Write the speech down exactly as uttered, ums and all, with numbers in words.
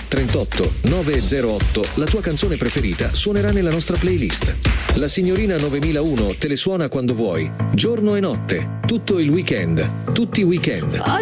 trentotto nove zero otto la tua canzone preferita suonerà nella nostra playlist. La signorina novemilauno te le suona quando vuoi, giorno e notte, tutto il weekend, tutti i weekend.